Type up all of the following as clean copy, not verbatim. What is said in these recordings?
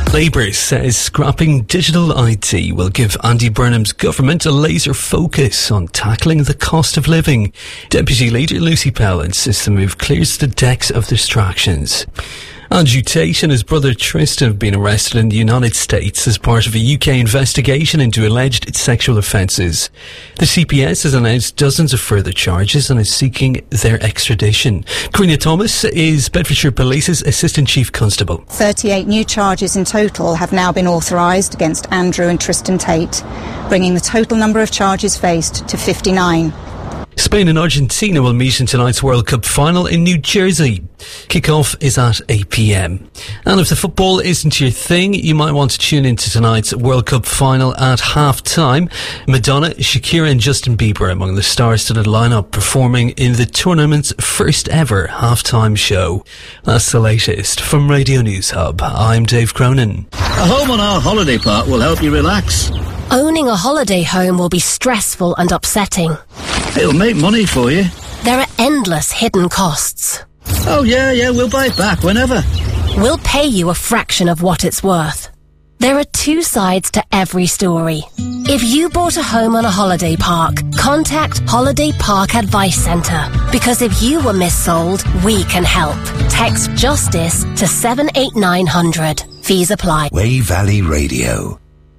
Labour says scrapping digital IT will give Andy Burnham's government a laser focus on tackling the cost of living. Deputy Leader Lucy Pell insists the move clears the decks of distractions. Andrew Tate and his brother Tristan have been arrested in the United States as part of a UK investigation into alleged sexual offences. The CPS has announced dozens of further charges and is seeking their extradition. Karina Thomas is Bedfordshire Police's Assistant Chief Constable. 38 new charges in total have now been authorised against Andrew and Tristan Tate, bringing the total number of charges faced to 59. Spain and Argentina will meet in tonight's World Cup final in New Jersey. Kick-off is at 8 p.m. And if the football isn't your thing, you might want to tune into tonight's World Cup final at half-time. Madonna, Shakira and Justin Bieber are among the star-studded lineup performing in the tournament's first ever half-time show. That's the latest from Radio News Hub. I'm Dave Cronin. A home on our holiday park will help you relax. Owning a holiday home will be stressful and upsetting. It'll make money for you. There are endless hidden costs. Oh, yeah, we'll buy it back whenever. We'll pay you a fraction of what it's worth. There are two sides to every story. If you bought a home on a holiday park, contact Holiday Park Advice Centre. Because if you were missold, we can help. Text JUSTICE to 78900. Fees apply. Way Valley Radio.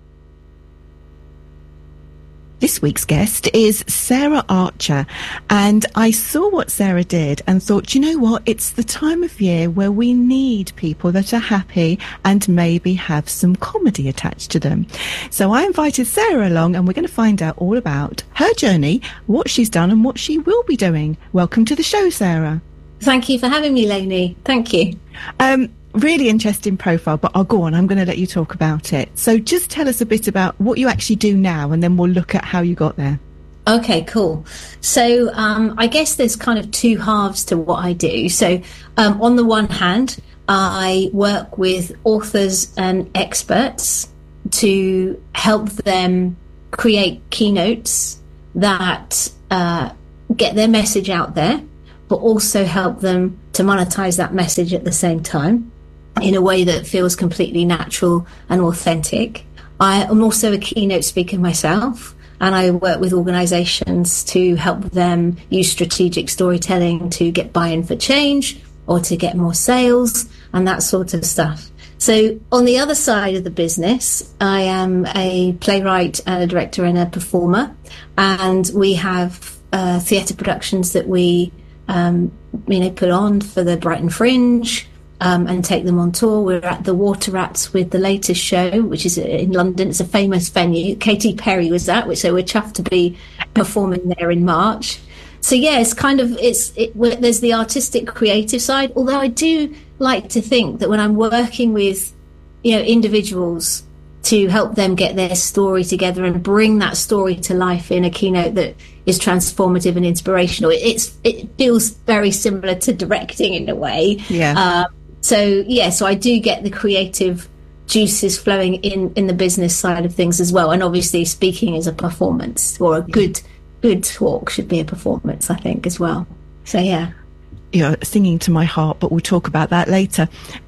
This week's guest is Sarah Archer, and I saw what Sarah did and thought, you know what, it's the time of year where we need people that are happy and maybe have some comedy attached to them. So I invited Sarah along and we're going to find out all about her journey, what she's done and what she will be doing. Welcome to the show, Sarah. Thank you for having me, Lainey. Thank you. Really interesting profile, but I'll go on. I'm going to let you talk about it. So just tell us a bit about what you actually do now, and then we'll look at how you got there. Okay, cool. So I guess there's kind of two halves to what I do. So on the one hand, I work with authors and experts to help them create keynotes that get their message out there, but also help them to monetize that message at the same time in a way that feels completely natural and authentic. I am also a keynote speaker myself, and I work with organizations to help them use strategic storytelling to get buy-in for change or to get more sales and that sort of stuff. So on the other side of the business, I am a playwright and a director and a performer, and we have theatre productions that we put on for the Brighton Fringe and take them on tour. We're at the Water Rats with the latest show, which is in London. It's a famous venue. Katy Perry was at, so we're chuffed to be performing there in March. So yeah, it's kind of there's the artistic, creative side. Although I do like to think that when I'm working with individuals to help them get their story together and bring that story to life in a keynote that is transformative and inspirational, it feels very similar to directing in a way. Yeah. So I do get the creative juices flowing in the business side of things as well. And obviously speaking is a performance, or a good talk should be a performance, I think, as well. So yeah. You're singing to my heart, but we'll talk about that later.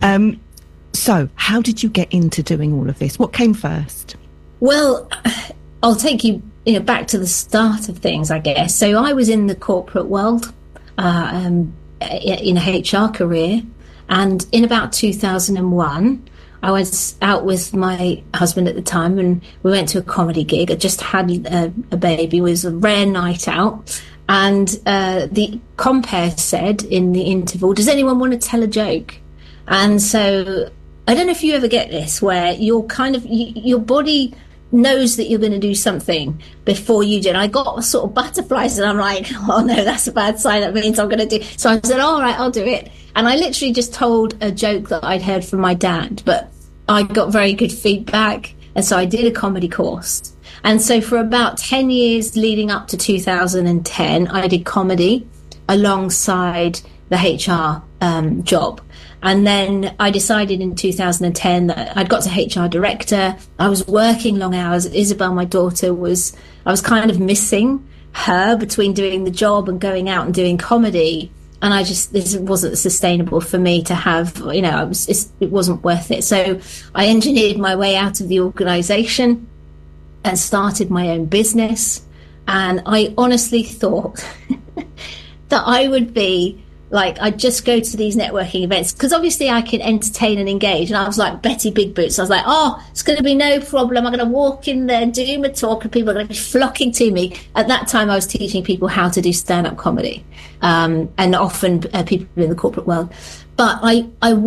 So how did you get into doing all of this? What came first? Well, I'll take you back to the start of things, I guess. So I was in the corporate world, in a HR career. And in about 2001, I was out with my husband at the time, and we went to a comedy gig. I just had a baby. It was a rare night out. And the compere said in the interval, "Does anyone want to tell a joke?" And so I don't know if you ever get this, where you're kind of, your body knows that you're going to do something before you do. And I got sort of butterflies, and I'm like, oh no, that's a bad sign. That means I'm going to do. So I said, all right, I'll do it. And I literally just told a joke that I'd heard from my dad, but I got very good feedback. And so I did a comedy course. And so for about 10 years leading up to 2010, I did comedy alongside the HR job. And then I decided in 2010 that I'd got to HR director. I was working long hours. Isabel, my daughter, I was kind of missing her between doing the job and going out and doing comedy. And this wasn't sustainable for me to have, it wasn't worth it. So I engineered my way out of the organisation and started my own business. And I honestly thought that I would be like, I'd just go to these networking events because obviously I can entertain and engage. And I was like Betty Big Boots. I was like, it's going to be no problem. I'm going to walk in there, do my talk, and people are going to be flocking to me. At that time, I was teaching people how to do stand-up comedy, and often people in the corporate world. But I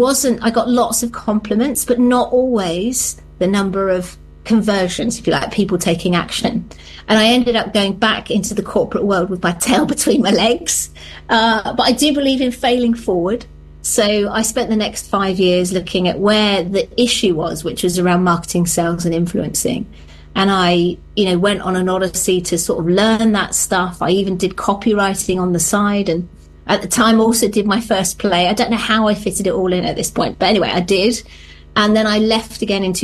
got lots of compliments, but not always the number of conversions, if you like, people taking action. And I ended up going back into the corporate world with my tail between my legs. But I do believe in failing forward. So I spent the next 5 years looking at where the issue was, which was around marketing, sales and influencing. And I, went on an odyssey to sort of learn that stuff. I even did copywriting on the side. And at the time also did my first play. I don't know how I fitted it all in at this point. But anyway, I did. And then I left again in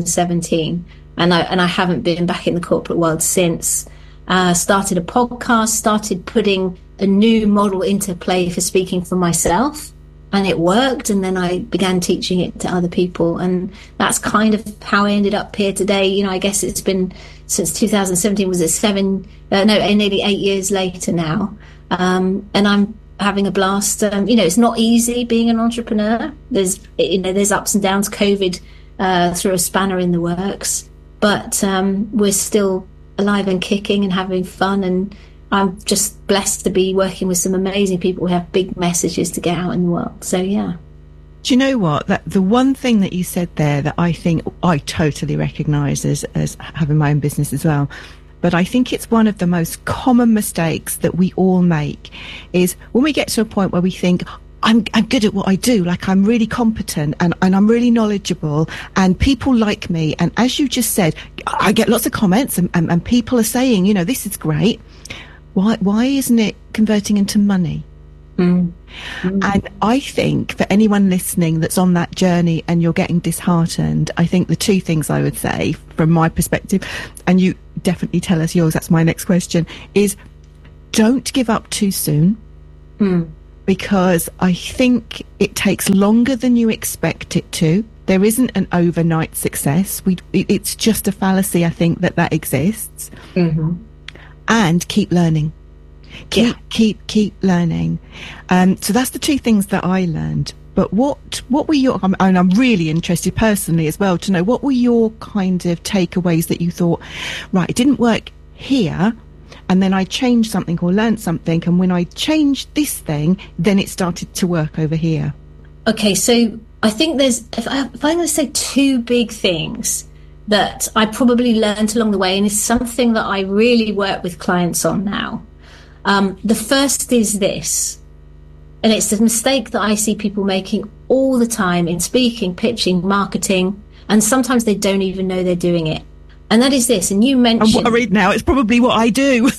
2017. And I haven't been back in the corporate world since. Started a podcast, started putting a new model into play for speaking for myself, and it worked. And then I began teaching it to other people, and that's kind of how I ended up here today. I guess it's been since 2017. Was it nearly 8 years later now, and I'm having a blast. It's not easy being an entrepreneur. There's ups and downs. COVID threw a spanner in the works. But we're still alive and kicking and having fun. And I'm just blessed to be working with some amazing people who have big messages to get out in the world. So, yeah. Do you know what? That the one thing that you said there that I think I totally recognise as having my own business as well, but I think it's one of the most common mistakes that we all make is when we get to a point where we think, I'm good at what I do, like I'm really competent and I'm really knowledgeable and people like me. And as you just said, I get lots of comments and people are saying, this is great. Why isn't it converting into money? And I think for anyone listening that's on that journey and you're getting disheartened, I think the two things I would say from my perspective, and you definitely tell us yours, that's my next question, is don't give up too soon. Because I think it takes longer than you expect it to. There isn't an overnight success. It's just a fallacy, I think, that exists. And keep learning. Keep learning. So that's the two things that I learned. But what were your, and I'm really interested personally as well to know, what were your kind of takeaways that you thought, right, it didn't work here, and then I changed something or learned something, and when I changed this thing, then it started to work over here? Okay, so I think there's, if I'm going to say two big things that I probably learned along the way, and it's something that I really work with clients on now. The first is this, and it's the mistake that I see people making all the time in speaking, pitching, marketing, and sometimes they don't even know they're doing it. And that is this, and you mentioned... I'm worried now, it's probably what I do.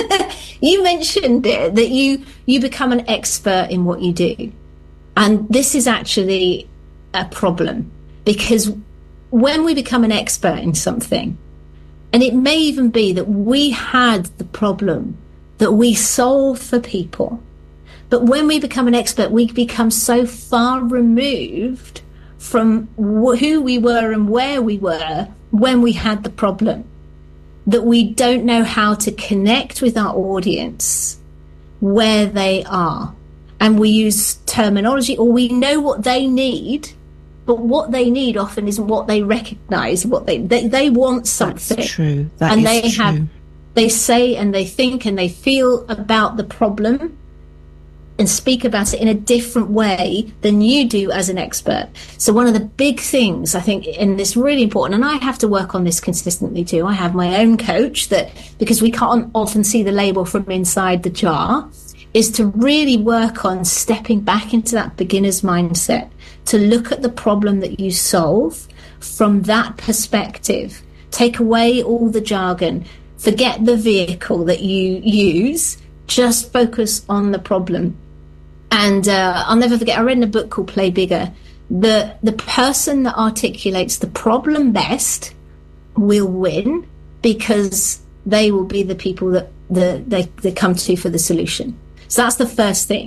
You mentioned it, that you become an expert in what you do. And this is actually a problem, because when we become an expert in something, and it may even be that we had the problem that we solve for people, but when we become an expert, we become so far removed from who we were and where we were when we had the problem, that we don't know how to connect with our audience where they are. And we use terminology, or we know what they need, but what they need often isn't what they recognize. What they want something. That's true. And they say and they think and they feel about the problem and speak about it in a different way than you do as an expert. So one of the big things I think, and this is really important, and I have to work on this consistently too. I have my own coach, that because we can't often see the label from inside the jar, is to really work on stepping back into that beginner's mindset, to look at the problem that you solve from that perspective. Take away all the jargon, forget the vehicle that you use, just focus on the problem. And I'll never forget, I read in a book called Play Bigger, the person that articulates the problem best will win, because they will be the people that they come to for the solution. So that's the first thing.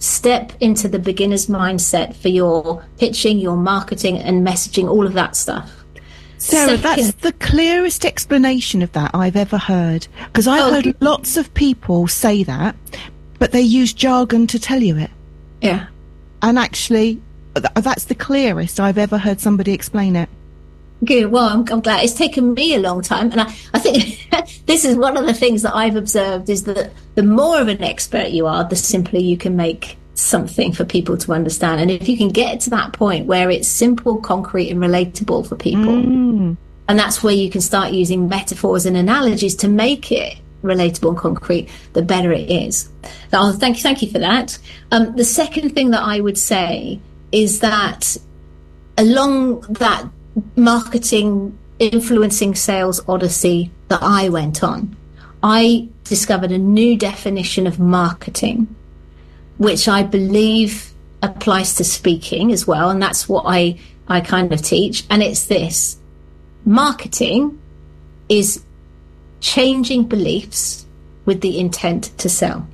step into the beginner's mindset for your pitching, your marketing and messaging, all of that stuff. Sarah, that's the clearest explanation of that I've ever heard. Because I've heard lots of people say that, but they use jargon to tell you it. Yeah. And actually, that's the clearest I've ever heard somebody explain it. Good. Well, I'm glad. It's taken me a long time. And I think this is one of the things that I've observed is that the more of an expert you are, the simpler you can make something for people to understand. And if you can get to that point where it's simple, concrete and relatable for people, and that's where you can start using metaphors and analogies to make it relatable and concrete, the better it is. So thank you for that. The second thing that I would say is that along that marketing influencing sales odyssey that I went on, I discovered a new definition of marketing, which I believe applies to speaking as well, and that's what I kind of teach. And it's this: marketing is changing beliefs with the intent to sell.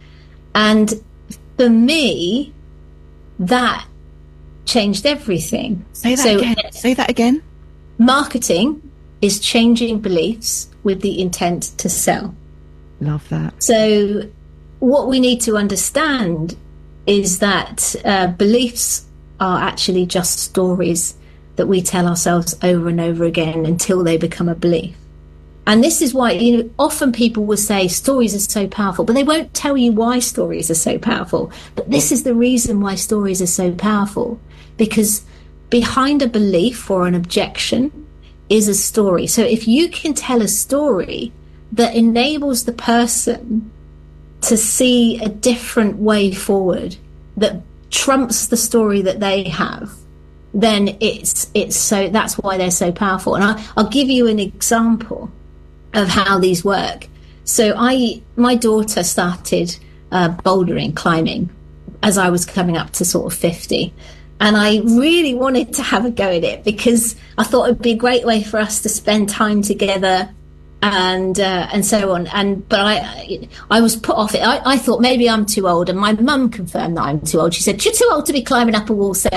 And for me, that changed everything. Say that again. Marketing is changing beliefs with the intent to sell. Love that. So what we need to understand is that beliefs are actually just stories that we tell ourselves over and over again until they become a belief. And this is why, often people will say stories are so powerful, but they won't tell you why stories are so powerful. But this is the reason why stories are so powerful, because behind a belief or an objection is a story. So if you can tell a story that enables the person to see a different way forward that trumps the story that they have, then it's so, that's why they're so powerful. And I'll give you an example of how these work. So my daughter started bouldering, climbing, as I was coming up to sort of 50. And I really wanted to have a go at it because I thought it'd be a great way for us to spend time together and so on. But I was put off it. I thought maybe I'm too old, and my mum confirmed that I'm too old. She said, "You're too old to be climbing up a wall, Sarah."